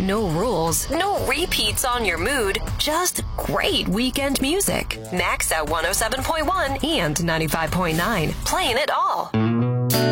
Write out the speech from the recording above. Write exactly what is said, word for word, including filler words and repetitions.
No rules, no repeats on your mood, just great weekend music. Max at one oh seven point one and ninety-five point nine, playing it all.